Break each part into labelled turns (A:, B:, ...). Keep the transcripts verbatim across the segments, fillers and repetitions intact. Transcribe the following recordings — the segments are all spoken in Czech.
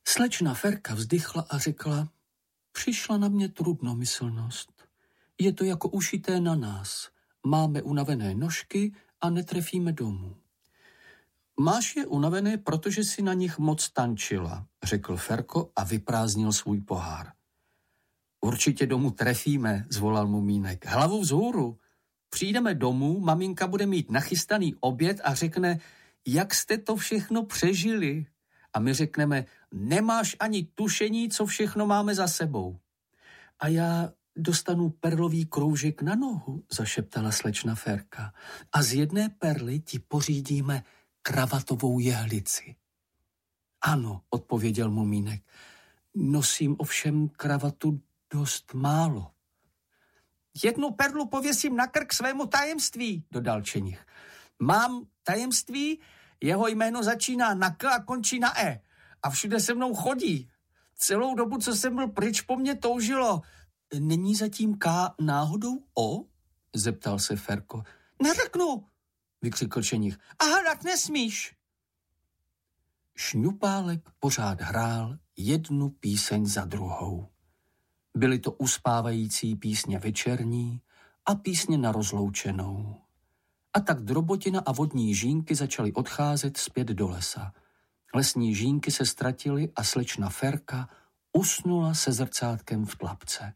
A: Slečna Ferka vzdychla a řekla, přišla na mě trudnomyslnost. Je to jako ušité na nás. Máme unavené nožky a netrefíme domů. Máš je unavené, protože si na nich moc tančila, řekl Ferko a vyprázdnil svůj pohár. Určitě domů trefíme, zvolal Mumínek. Hlavu vzhůru. Přijdeme domů, maminka bude mít nachystaný oběd a řekne, jak jste to všechno přežili. A my řekneme, nemáš ani tušení, co všechno máme za sebou. A já dostanu perlový kroužek na nohu, zašeptala slečna Ferka. A z jedné perly ti pořídíme kravatovou jehlici. Ano, odpověděl Mumínek. Nosím ovšem kravatu dost málo. Jednu perlu pověsím na krk svému tajemství, dodal Čenich. Mám tajemství, jeho jméno začíná na K a končí na E. A všude se mnou chodí. Celou dobu, co jsem byl pryč, po mně toužilo. Není zatím K náhodou O? Zeptal se Ferko. Neřeknu, vykřikl Čenich. A hádat nesmíš. Šňupálek pořád hrál jednu píseň za druhou. Byly to uspávající písně večerní a písně na rozloučenou. A tak Drobotina a vodní žínky začaly odcházet zpět do lesa. Lesní žínky se ztratily a slečna Ferka usnula se zrcátkem v tlapce.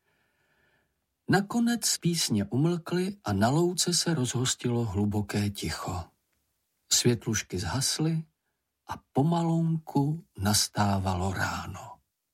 A: Nakonec písně umlkly a na louce se rozhostilo hluboké ticho. Světlušky zhasly a pomalounku nastávalo ráno.